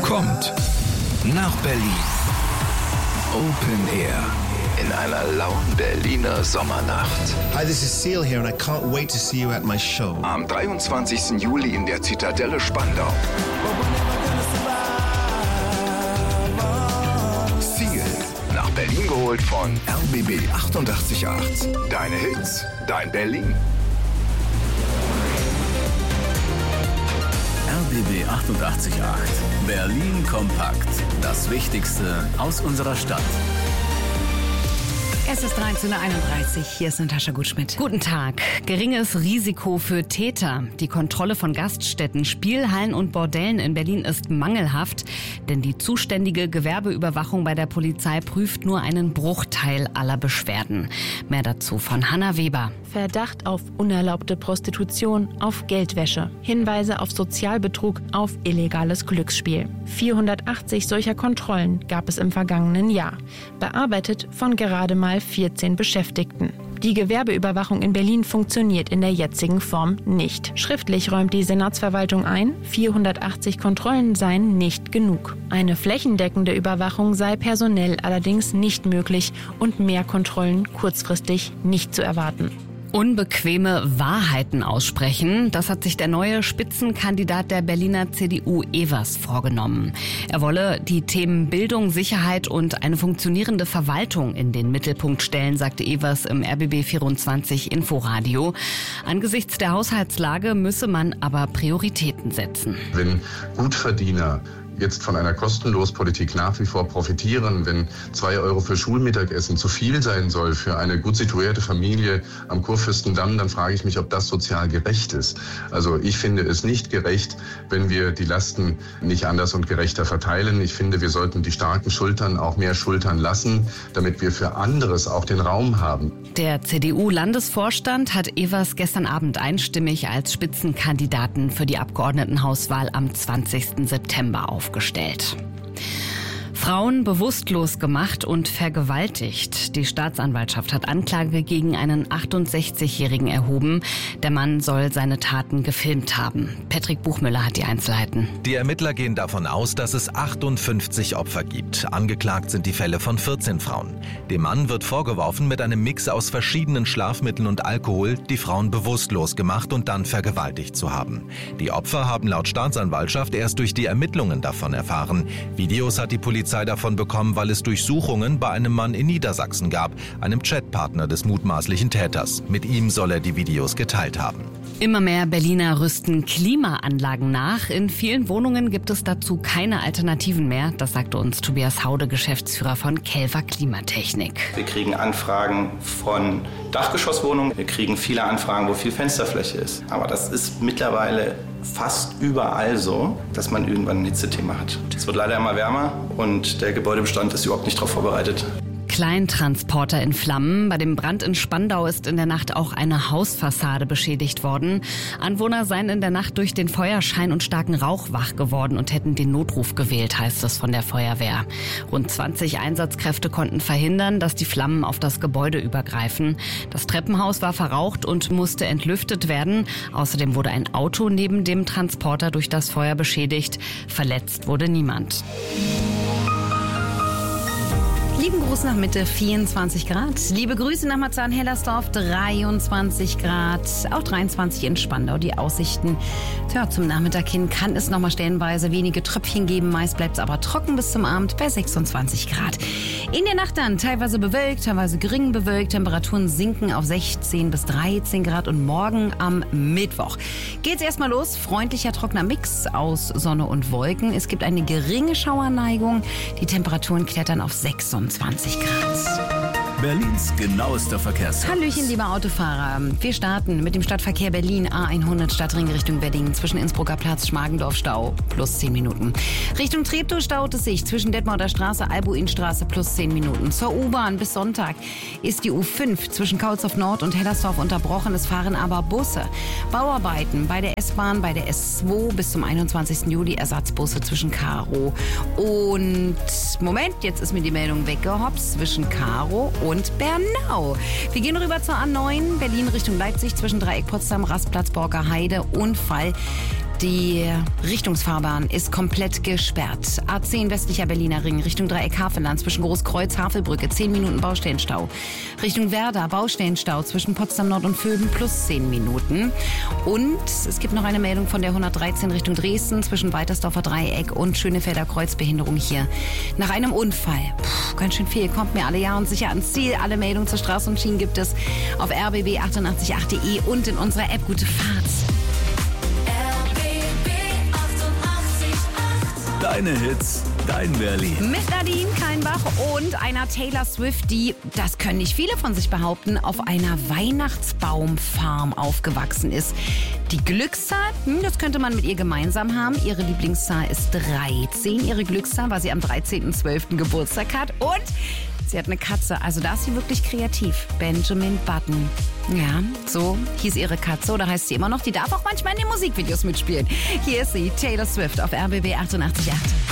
kommt nach Berlin. Open Air in einer lauen Berliner Sommernacht. Hi, this is Seal here and I can't wait to see you at my show. Am 23. Juli in der Zitadelle Spandau. Seal, nach Berlin geholt von RBB 88.8. Deine Hits, dein Berlin. RBB 88.8. Berlin kompakt. Das Wichtigste aus unserer Stadt. Es ist 13:31 Uhr. Hier ist Natascha Gutschmidt. Guten Tag. Geringes Risiko für Täter. Die Kontrolle von Gaststätten, Spielhallen und Bordellen in Berlin ist mangelhaft, denn die zuständige Gewerbeüberwachung bei der Polizei prüft nur einen Bruchteil aller Beschwerden. Mehr dazu von Hanna Weber. Verdacht auf unerlaubte Prostitution, auf Geldwäsche, Hinweise auf Sozialbetrug, auf illegales Glücksspiel. 480 solcher Kontrollen gab es im vergangenen Jahr, bearbeitet von gerade mal 14 Beschäftigten. Die Gewerbeüberwachung in Berlin funktioniert in der jetzigen Form nicht. Schriftlich räumt die Senatsverwaltung ein, 480 Kontrollen seien nicht genug. Eine flächendeckende Überwachung sei personell allerdings nicht möglich und mehr Kontrollen kurzfristig nicht zu erwarten. Unbequeme Wahrheiten aussprechen, das hat sich der neue Spitzenkandidat der Berliner CDU Evers vorgenommen. Er wolle die Themen Bildung, Sicherheit und eine funktionierende Verwaltung in den Mittelpunkt stellen, sagte Evers im RBB 24 Inforadio. Angesichts der Haushaltslage müsse man aber Prioritäten setzen. Wenn Gutverdiener jetzt von einer Kostenlospolitik nach wie vor profitieren, wenn 2 Euro für Schulmittagessen zu viel sein soll für eine gut situierte Familie am Kurfürstendamm, dann frage ich mich, ob das sozial gerecht ist. Also ich finde es nicht gerecht, wenn wir die Lasten nicht anders und gerechter verteilen. Ich finde, wir sollten die starken Schultern auch mehr schultern lassen, damit wir für anderes auch den Raum haben. Der CDU-Landesvorstand hat Evers gestern Abend einstimmig als Spitzenkandidaten für die Abgeordnetenhauswahl am 20. September aufgestellt. Frauen bewusstlos gemacht und vergewaltigt. Die Staatsanwaltschaft hat Anklage gegen einen 68-Jährigen erhoben. Der Mann soll seine Taten gefilmt haben. Patrick Buchmüller hat die Einzelheiten. Die Ermittler gehen davon aus, dass es 58 Opfer gibt. Angeklagt sind die Fälle von 14 Frauen. Dem Mann wird vorgeworfen, mit einem Mix aus verschiedenen Schlafmitteln und Alkohol die Frauen bewusstlos gemacht und dann vergewaltigt zu haben. Die Opfer haben laut Staatsanwaltschaft erst durch die Ermittlungen davon erfahren. Videos hat die Polizei davon bekommen, weil es Durchsuchungen bei einem Mann in Niedersachsen gab, einem Chatpartner des mutmaßlichen Täters. Mit ihm soll er die Videos geteilt haben. Immer mehr Berliner rüsten Klimaanlagen nach. In vielen Wohnungen gibt es dazu keine Alternativen mehr. Das sagte uns Tobias Haude, Geschäftsführer von Kelver Klimatechnik. Wir kriegen Anfragen von Dachgeschosswohnungen. Wir kriegen viele Anfragen, wo viel Fensterfläche ist. Aber das ist mittlerweile fast überall so, dass man irgendwann ein Hitzethema hat. Es wird leider immer wärmer und der Gebäudebestand ist überhaupt nicht darauf vorbereitet. Kleintransporter in Flammen. Bei dem Brand in Spandau ist in der Nacht auch eine Hausfassade beschädigt worden. Anwohner seien in der Nacht durch den Feuerschein und starken Rauch wach geworden und hätten den Notruf gewählt, heißt es von der Feuerwehr. Rund 20 Einsatzkräfte konnten verhindern, dass die Flammen auf das Gebäude übergreifen. Das Treppenhaus war verraucht und musste entlüftet werden. Außerdem wurde ein Auto neben dem Transporter durch das Feuer beschädigt. Verletzt wurde niemand. Lieben Gruß nach Mitte, 24 Grad. Liebe Grüße nach Marzahn-Hellersdorf, 23 Grad. Auch 23 in Spandau. Die Aussichten, zum Nachmittag hin kann es nochmal stellenweise wenige Tröpfchen geben. Meist bleibt es aber trocken bis zum Abend bei 26 Grad. In der Nacht dann teilweise bewölkt, teilweise gering bewölkt. Temperaturen sinken auf 16 bis 13 Grad. Und morgen am Mittwoch geht's erstmal los. Freundlicher, trockener Mix aus Sonne und Wolken. Es gibt eine geringe Schauerneigung. Die Temperaturen klettern auf 26 Grad. Berlins genauester Verkehrsservice. Hallöchen, liebe Autofahrer. Wir starten mit dem Stadtverkehr Berlin A100 Stadtring Richtung Wedding. Zwischen Innsbrucker Platz, Schmargendorf Stau plus 10 Minuten. Richtung Treptow staut es sich zwischen Detmolder Straße, Albuinstraße plus 10 Minuten. Zur U-Bahn bis Sonntag ist die U5 zwischen Kaulsdorf Nord und Hellersdorf unterbrochen. Es fahren aber Busse. Bauarbeiten bei der S-Bahn, bei der S2 bis zum 21. Juli. Ersatzbusse zwischen Karow und... Moment, jetzt ist mir die Meldung weggehopst. Zwischen Karow und Bernau. Wir gehen rüber zur A9, Berlin Richtung Leipzig zwischen Dreieck Potsdam, Rastplatz, Borker Heide. Unfall. Die Richtungsfahrbahn ist komplett gesperrt. A10 westlicher Berliner Ring Richtung Dreieck Havelland zwischen Großkreuz, Havelbrücke 10 Minuten Baustellenstau. Richtung Werder Baustellenstau zwischen Potsdam Nord und Vöben plus 10 Minuten. Und es gibt noch eine Meldung von der 113 Richtung Dresden zwischen Weitersdorfer Dreieck und Schönefelder Kreuz. Behinderung hier. Nach einem Unfall. Ganz schön viel. Kommt mir alle ja und sicher ans Ziel. Alle Meldungen zur Straßen und Schienen gibt es auf rbb888.de und in unserer App. Gute Fahrt. Deine Hits, dein Berlin. Mit Nadine Kainbach und einer Taylor Swift, die, das können nicht viele von sich behaupten, auf einer Weihnachtsbaumfarm aufgewachsen ist. Die Glückszahl, das könnte man mit ihr gemeinsam haben. Ihre Lieblingszahl ist 13. Ihre Glückszahl, weil sie am 13.12. Geburtstag hat. Und sie hat eine Katze, also da ist sie wirklich kreativ. Benjamin Button. Ja, so hieß ihre Katze oder heißt sie immer noch. Die darf auch manchmal in den Musikvideos mitspielen. Hier ist sie, Taylor Swift auf RBB 88.8.